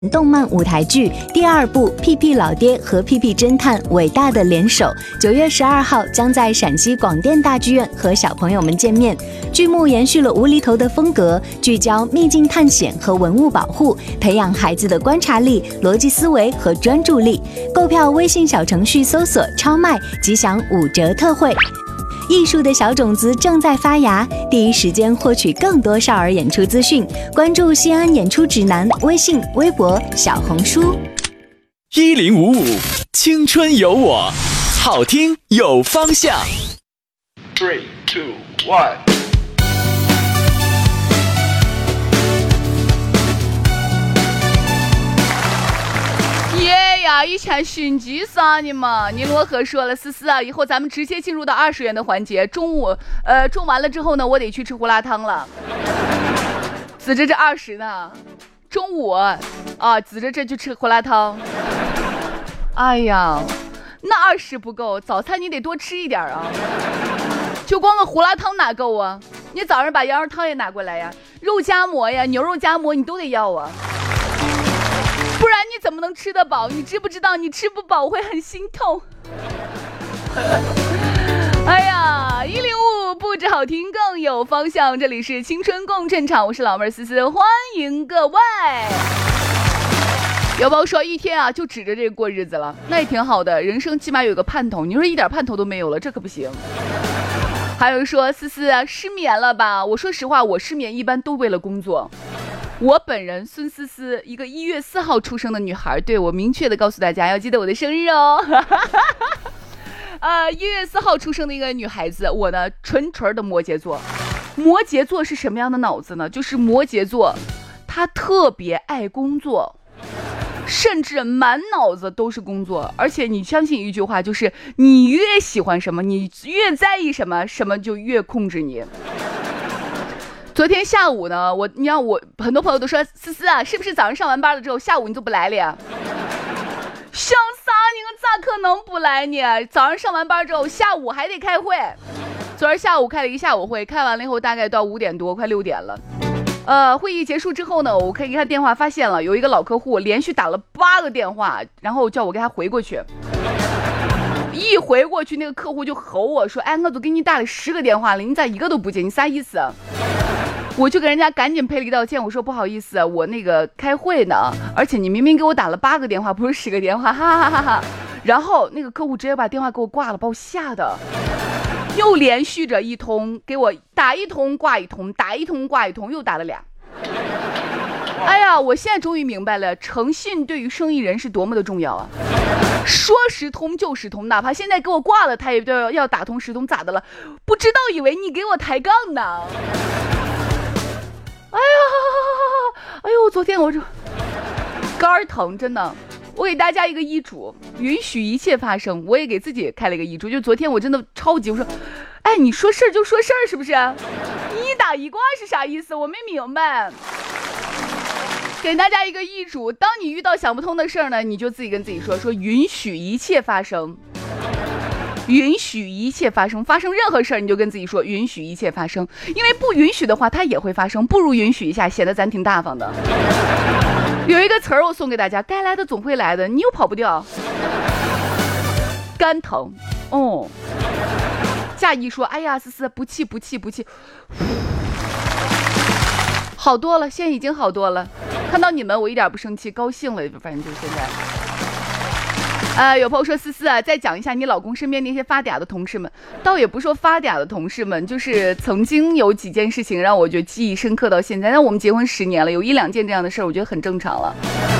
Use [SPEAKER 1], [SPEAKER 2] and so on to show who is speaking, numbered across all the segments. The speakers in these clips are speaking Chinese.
[SPEAKER 1] 动漫舞台剧第2部《屁屁老爹和屁屁侦探伟大的联手》9月12号将在陕西广电大剧院和小朋友们见面。剧目延续了无厘头的风格，聚焦秘境探险和文物保护，培养孩子的观察力、逻辑思维和专注力。购票微信小程序搜索超卖即享5折特惠。艺术的小种子正在发芽，第一时间获取更多少儿演出资讯，关注西安演出指南微信、微博、小红书。
[SPEAKER 2] 1055青春有我，好听有方向。
[SPEAKER 3] 3、2、1。
[SPEAKER 4] 以前心机啥你嘛？你罗河说了思思啊，以后咱们直接进入到20元的环节。中午种完了之后呢，我得去吃胡辣汤了。指着这20呢，中午啊，指着这就吃胡辣汤。哎呀，那20不够，早餐你得多吃一点啊。就光个胡辣汤哪够啊？你早上把羊肉汤也拿过来呀，肉夹馍呀，牛肉夹馍你都得要啊。不然你怎么能吃得饱？你知不知道你吃不饱会很心痛？哎呀，105不止好听更有方向，这里是青春共振场，我是老妹儿思思，欢迎各位。有朋友说一天啊就指着这个过日子了，那也挺好的，人生起码有个盼头。你说一点盼头都没有了，这可不行。还有人说思思啊失眠了吧？我说实话，我失眠一般都为了工作。我本人孙思思，一个1月4号出生的女孩，对，我明确的告诉大家要记得我的生日哦。1月4号出生的一个女孩子，我呢纯的摩羯座。摩羯座是什么样的脑子呢？就是摩羯座他特别爱工作，甚至满脑子都是工作。而且你相信一句话，就是你越喜欢什么，你越在意什么，什么就越控制你。昨天下午呢，你让我很多朋友都说思思啊，是不是早上上完班了之后，下午你就不来了呀？想啥？你咋可能不来呢？早上上完班之后，下午还得开会。昨儿下午开了一下午会，开完了以后大概到5点多，快6点了。会议结束之后呢，我可以看电话，发现了有一个老客户连续打了8个电话，然后叫我给他回过去。一回过去，那个客户就吼我说：“哎，我都给你打了10个电话了，你咋一个都不接？你啥意思？”我就给人家赶紧赔了一道歉，我说不好意思，我那个开会呢，而且你明明给我打了8个电话，不是10个电话，哈哈哈哈。然后那个客户直接把电话给我挂了，把我吓的，又连续着一通给我打一通挂一通，打一通挂一通，又打了2。哎呀，我现在终于明白了，诚信对于生意人是多么的重要啊！说10通就10通，哪怕现在给我挂了，他也要打通10通，咋的了？不知道以为你给我抬杠呢。哎呦，昨天我这肝疼，真的。我给大家一个医嘱，允许一切发生。我也给自己开了一个医嘱，就昨天我真的超级，我说，哎，你说事儿就说事儿，是不是？一打一挂是啥意思？我没明白。给大家一个医嘱，当你遇到想不通的事儿呢，你就自己跟自己说允许一切发生。允许一切发生，发生任何事儿你就跟自己说允许一切发生，因为不允许的话它也会发生，不如允许一下，显得咱挺大方的。有一个词儿我送给大家，该来的总会来的，你又跑不掉。肝疼哦，夏一说，哎呀思思不气，好多了，现在已经好多了，看到你们我一点不生气，高兴了，反正就现在。有朋友说思思啊，再讲一下你老公身边那些发嗲的同事们。倒也不说发嗲的同事们，就是曾经有几件事情让我觉得记忆深刻到现在。那我们结婚10年了，有1、2件这样的事儿，我觉得很正常了。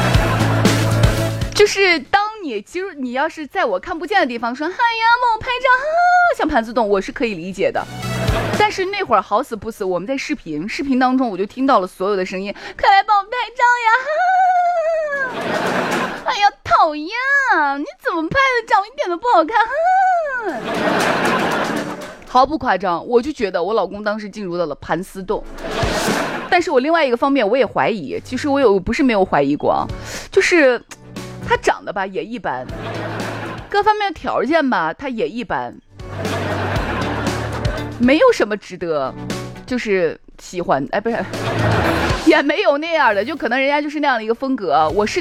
[SPEAKER 4] 就是当你要是在我看不见的地方说，哎呀帮我拍照像盘子洞，我是可以理解的。但是那会儿好死不死，我们在视频当中，我就听到了所有的声音，快来帮我拍照呀！哎呀，讨厌！你怎么拍的照一点都不好看？毫不夸张，我就觉得我老公当时进入到了盘丝洞。但是我另外一个方面我也怀疑，其实我不是没有怀疑过，就是他长得吧也一般，各方面条件吧他也一般，没有什么值得就是喜欢，哎不是也没有那样的，就可能人家就是那样的一个风格。我是